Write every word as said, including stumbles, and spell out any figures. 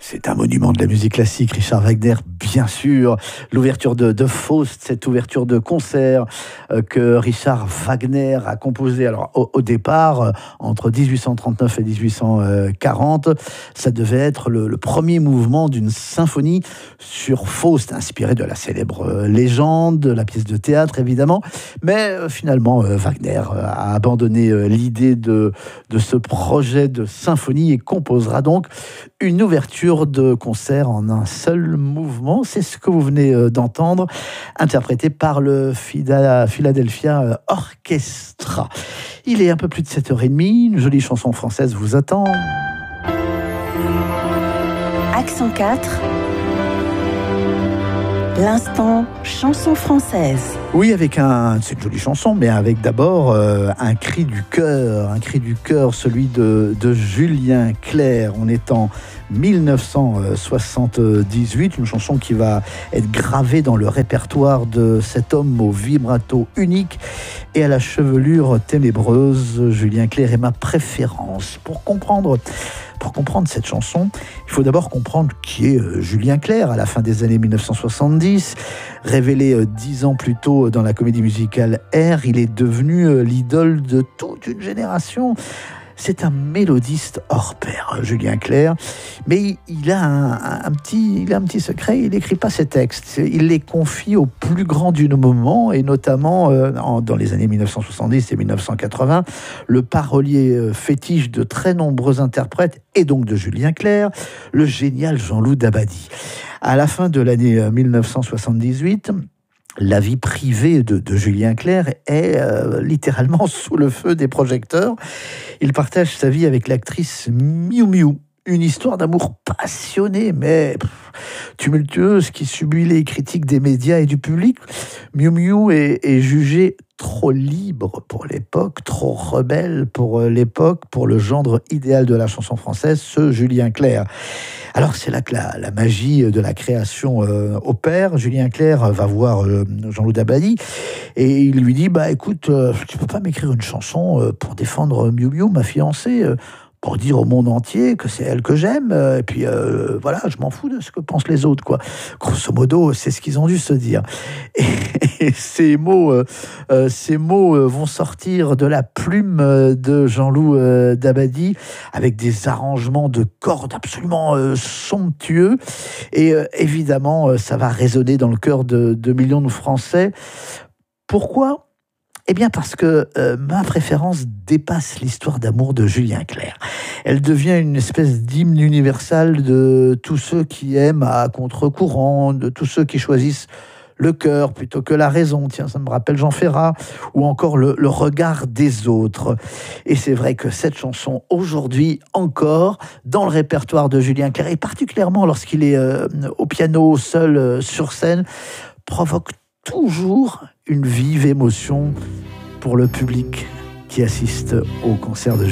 C'est un monument de la musique classique, Richard Wagner, bien sûr. L'ouverture de, de Faust, cette ouverture de concert euh, que Richard Wagner a composée. Alors, au, au départ, euh, entre dix-huit cent trente-neuf et dix-huit cent quarante, ça devait être le, le premier mouvement d'une symphonie sur Faust, inspiré de la célèbre euh, légende, la pièce de théâtre, évidemment. Mais euh, finalement, euh, Wagner euh, a abandonné euh, l'idée de, de ce projet de symphonie et composera donc une ouverture de concert en un seul mouvement. C'est ce que vous venez d'entendre, interprété par le Philadelphia Orchestra. Il est un peu plus de sept heures trente, une jolie chanson française vous attend. Accent quatre, l'instant chanson française. Oui, avec un, c'est une jolie chanson, mais avec d'abord euh, un cri du cœur, un cri du cœur, celui de, de Julien Clerc. On est en mille neuf cent soixante-dix-huit, une chanson qui va être gravée dans le répertoire de cet homme au vibrato unique et à la chevelure ténébreuse. Julien Clerc est ma préférence. Pour comprendre Pour comprendre cette chanson, il faut d'abord comprendre qui est euh, Julien Clerc à la fin des années mille neuf cent soixante-dix. Révélé euh, dix ans plus tôt dans la comédie musicale R, il est devenu euh, l'idole de toute une génération. C'est un mélodiste hors pair, Julien Clerc, mais il a un, un, un, petit, il a un petit secret, il n'écrit pas ses textes, il les confie au plus grand du moment, et notamment euh, en, dans les années mille neuf cent soixante-dix et mille neuf cent quatre-vingts, le parolier euh, fétiche de très nombreux interprètes, et donc de Julien Clerc, le génial Jean-Loup Dabadi. À la fin de l'année mille neuf cent soixante-dix-huit, la vie privée de, de Julien Clerc est euh, littéralement sous le feu des projecteurs. Il partage sa vie avec l'actrice Miou Miou, une histoire d'amour passionnée mais pff, tumultueuse qui subit les critiques des médias et du public. Miou Miou est, est jugée trop libre pour l'époque, trop rebelle pour l'époque, pour le genre idéal de la chanson française, ce Julien Clerc. Alors c'est là que la, la magie de la création euh, opère. Julien Clerc va voir euh, Jean-Loup Dabadi et il lui dit bah écoute, euh, tu peux pas m'écrire une chanson euh, pour défendre Miou Miou, ma fiancée, euh, pour dire au monde entier que c'est elle que j'aime, euh, et puis euh, voilà, je m'en fous de ce que pensent les autres, quoi. Grosso modo, c'est ce qu'ils ont dû se dire. Et, et ces mots, euh, euh, ces mots euh, vont sortir de la plume euh, de Jean-Loup euh, Dabadi, avec des arrangements de cordes absolument euh, somptueux, et euh, évidemment, euh, ça va résonner dans le cœur de, de millions de Français. Pourquoi ? Eh bien parce que euh, ma préférence dépasse l'histoire d'amour de Julien Clerc. Elle devient une espèce d'hymne universel de tous ceux qui aiment à contre-courant, de tous ceux qui choisissent le cœur plutôt que la raison. Tiens, ça me rappelle Jean Ferrat, ou encore le, le regard des autres. Et c'est vrai que cette chanson, aujourd'hui encore, dans le répertoire de Julien Clerc, et particulièrement lorsqu'il est euh, au piano, seul, euh, sur scène, provoque toujours une vive émotion pour le public qui assiste au concert de